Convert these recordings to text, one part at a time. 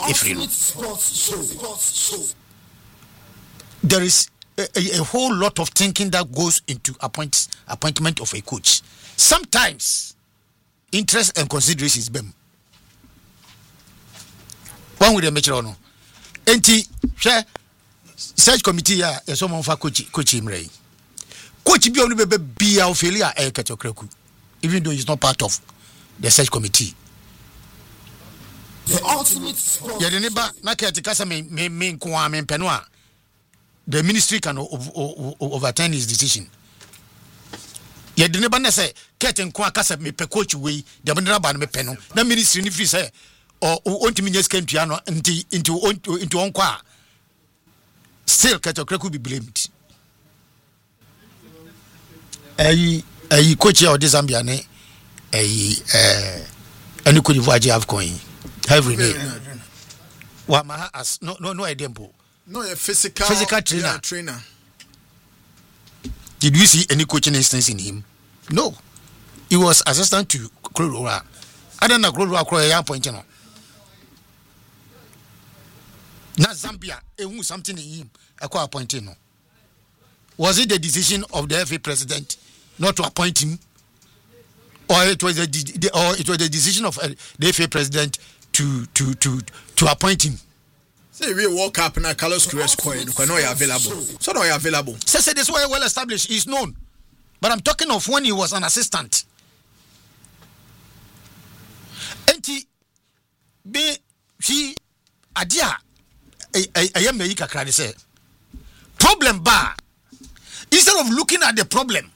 There is a whole lot of thinking that goes into appointment of a coach. Sometimes interest and consideration is bem. One with the metro no. Enti share search committee ya someone for coach Imre. Coach bi onu be bia failure e ketokreku. Even though he's not part of the search committee. The ultimate sport. Ya de ne ba na kete kasa me nko a me mpeno a the ministry can overturn his decision. Ya de ne ba na say kete nko akasa me pe coach we de me na ba no me pe no na ministry ni free say or ontimi nyeska ntua no into onko a still ketokre could be blamed. Ayi coach ya odi Zambia ne any could voyage have coin every day. Wa ma as no idea mpo. No a physical trainer. Did you see any coaching instance in him? No. He was assistant to Klorora. I don't know Klorora Kroya young point no. Not Zambia, something in him, appointing no. Was it the decision of the FA president not to appoint him, or it was the decision of the FA president to appoint him? Say we walk up na Carlos Cruz coin, no you available. So no you available. Say this way well established, he's known, but I'm talking of when he was an assistant. And he adia. I am a crowd say problem bar instead of looking at the problem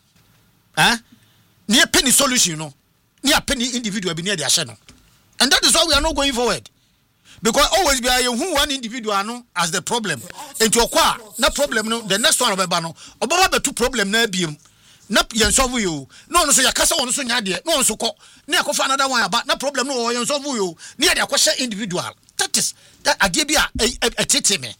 near penny solution near penny individual be near their channel, and that is why we are not going forward, because always be who one individual as the problem into a no problem no the next one no obaba two problem na biem na yen solve you no so yakasa won so nya de no so ko na akofa another one about na problem no yen solve you near the question individual. That is that idea be a tete me.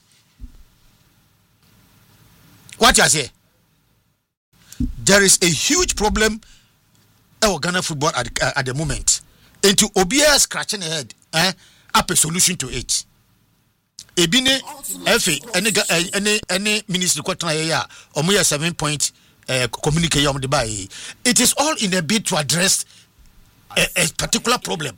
What you say? There is a huge problem in Ghana football at the moment. Into OBS scratching head, up a solution to it. Ebine FA any ministry kwatna ya omoya 7-point communicate yom de buy. It is all in a bid to address a particular problem.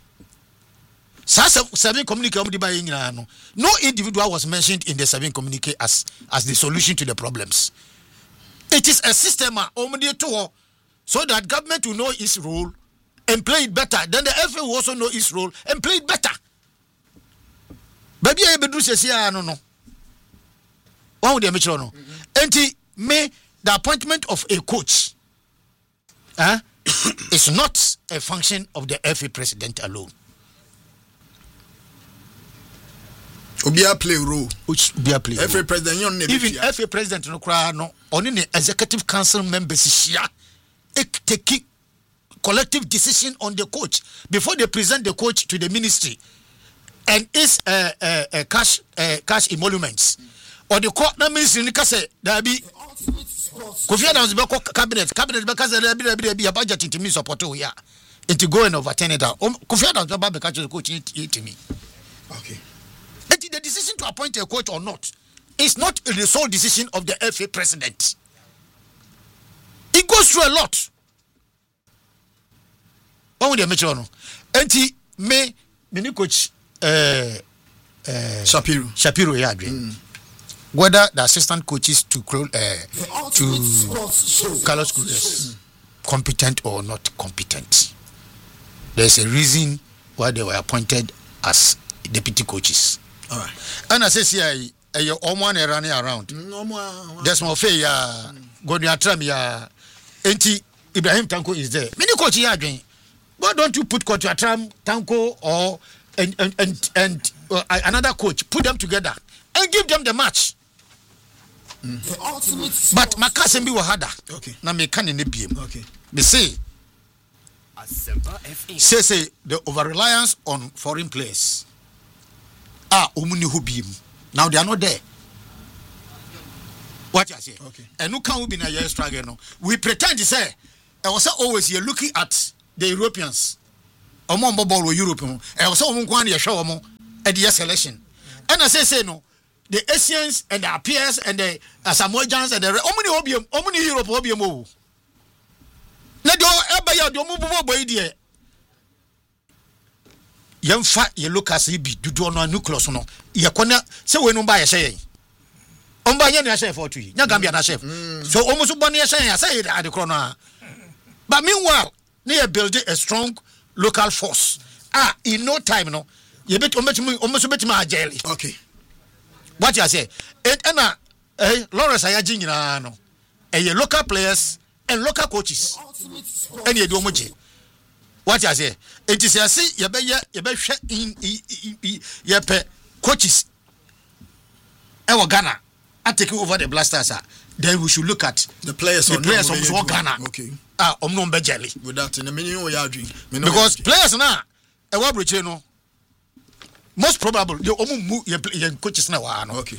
Seven communique no individual was mentioned in the 7 communique as the solution to the problems. It is a system so that government will know its role and play it better. Then the FA will also know its role and play it better. Baby, I be say no. One would the no. And the appointment of a coach is not a function of the FA president alone. Obia play role. Which Obia play. FA president, even FA president no cry no. Only the executive council members share take collective decision on the coach before they present the coach to the ministry and its cash emoluments. Or the court na ministry nika say there be Kofi Adams be cabinet because there be a budget into me support here into go and overturn it. Kofi Adams be catch the coach to me. Okay. The decision to appoint a coach or not is not the sole decision of the FA president. It goes through a lot. What would you mention? And he may coach Shapiro whether the assistant coaches to Carlos Cruz competent or not competent. There's a reason why they were appointed as deputy coaches. All right. And I say, Oman running around. There's more fair. Gordon Atram, Enti Ibrahim Tanko is there. Many coaches are doing. Why don't you put Coach Atram, Tanko, or and another coach? Put them together and give them the match. But Makasembi Wahada. Okay. Na me can in the BM. Okay. They say the over reliance on foreign players. Omuni hubim. Now they are not there. What you say? Okay. And who can we be na year struggle no? We pretend to say I was always you're looking at the Europeans. Omo ball with Europe. I was almost one year show at the selection. And I say no, the Asians and the Peers and the Samoans and the how many Europe obium. Na do eba ya do mububo boy die. Yemfa ye Lucas bi dudu no nucleus no. Ye kona se we no ba ye hye. Omba ye na hye for tu. Nya Gambia na chef. So almost bon ye hye ya say at the corner. But meanwhile, they build a strong local force. In no time no. Ye bet almost bet ma jelly. Okay. What you say? And Lawrence Ayaji nyina no. Ye local players and local coaches. And you do much. What you say? It is a see, you be coaches. Our Ghana, I take over the Blasters. Then we should look at the players of Ghana. Okay. Omnombe jelly. With that in a minute, because players now, a Wabricheno, most probably, your coaches now. Okay.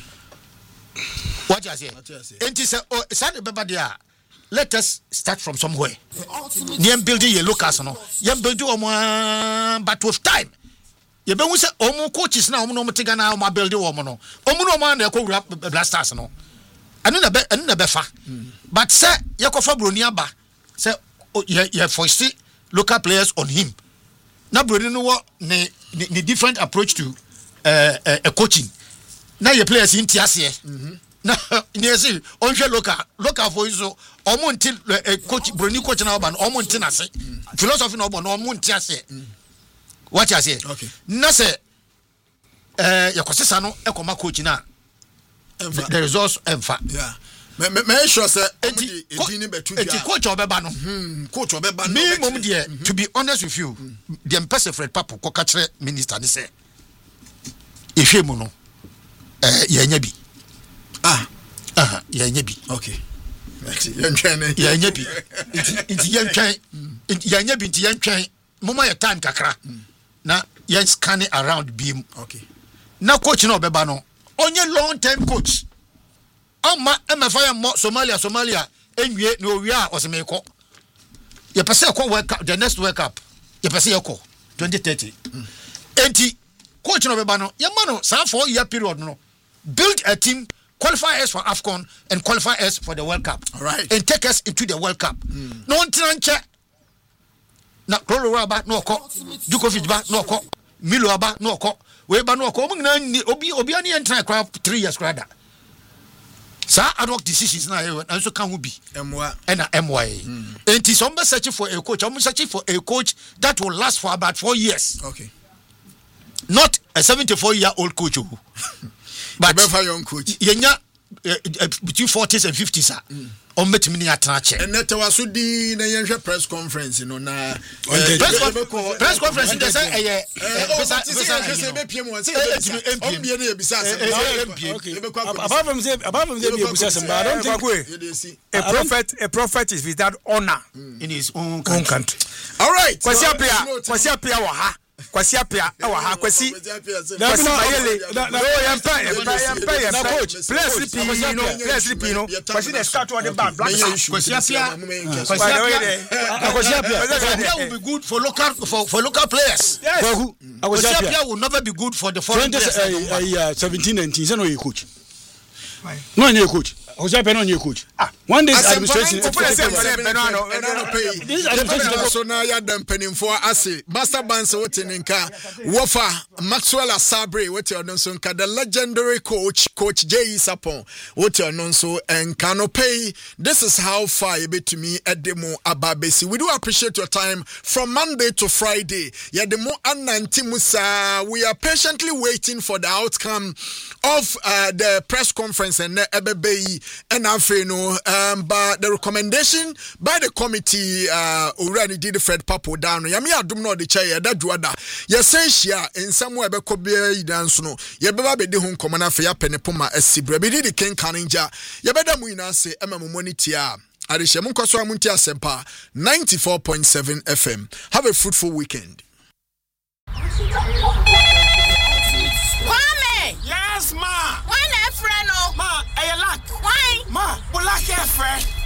What you say? It is a sad baby. Let us start from somewhere. Yem building ye Lucas no. Yem building but with time. Ye be say omo coaches na omo no mtiga na omo building omo no. Omo no man na ko Blasters no. Anu na be fa. But say ye ko fa Broni aba. Say ye foresee local players on him. Na Broni no ne different approach to a coaching. Na ye players in tiase. Na niesi onhwe local for so omo nti coach Broni coach na oba no omo nti na se philosophy na oba no omo nti ase what you say okay na se yakosesa no ekoma coach na the results emfa yeah me sure say edini betu dia coach obeba no coach obeba no me mom there to be honest with you the person Fred Papo ko ka kire minister ni say ehwemu no yanya bi yanya bi okay yantwen yanya bi inti yanya bi inti yantwen mama ya time kakra na yan scanning around beam okay na coach na obeba no onye long term coach ama emefa ya Somalia enwie na owia osemeko ye pese ko world cup the next world cup ye pese ye ko 2030 enti coach na obeba no ye ma no sa 4 year period no build a team, qualify us for AFCON and qualify us for the World Cup. All right. And take us into the World Cup. No one tranche. Na Krolo ba no ko. Djokovic ba no ko. Milo ba no ko. We ba no ko. Obi ani entra 3 years krada. Sa ad hoc decisions na and so can be. MY. And some searching for a coach. I'm searching for a coach that will last for about 4 years. Okay. Not a 74-year-old coach. But a young coach. Yenya between 40s and 50s. On met me at Nache. And that was the press conference, you know. Press conference. They say, a prophet is without honor in his own country. All right. Kwasi apia ewa ha kwasi mayele coach let's pino kwasi the start of the back black kwasi apia will be good for local players. Kwasi apia will never be good for the foreign players. 17-19 say no you coach no you coach Jose Peno new coach. One day administration. So now you them penning for ase. Master Bands Wotinka, Wafa Maxwell Asabre, what your nonso, the legendary coach J. Sapon, what your nonso, and Canopay. This is how far you be to me at the Mo Ababesi. We do appreciate your time from Monday to Friday. Yeah, the Mo Anantimusa. We are patiently waiting for the outcome of the press conference and Ebebe. And no, but the recommendation by the committee already did Fred Papo down. Yami adum no the chair that duada. Yesensha in somewhere be kobe dance no. Yebeba be de hon komana fe ya penepoma esibre. Be di ken kaninja. Yebeda mu ina se money tia. Arishe mun kwaso amunti asempa 94.7 FM. Have a fruitful weekend. Yes, ma. Why not friend? Ma, I like. Why? Ma, black hair friend.